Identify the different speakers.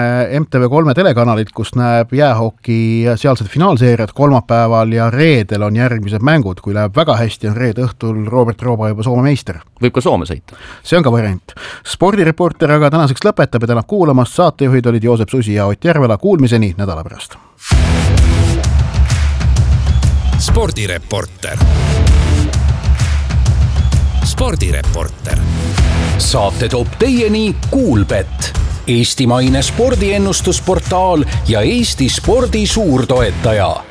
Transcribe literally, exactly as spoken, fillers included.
Speaker 1: M T V kolme telekanalit, kus näeb jäähoki sealsed finaalseeriad kolmapäeval ja reedel on järgmised mängud. Kui läheb väga hästi, on reede õhtul Robert Rooba juba Soome meister.
Speaker 2: Võib ka Soome sõita.
Speaker 1: See on ka variant. Spordireporter aga tänaseks lõpetab ja tänab kuulamast. Saatejuhid olid Joosep Susi ja Ott Järvela. Kuulmiseni nädala pärast.
Speaker 3: Spordireporter. Spordireporter.
Speaker 4: Saate toob teieni Kuulbet, eestimaine spordiennustusportaal ja Eesti spordi suurtoetaja.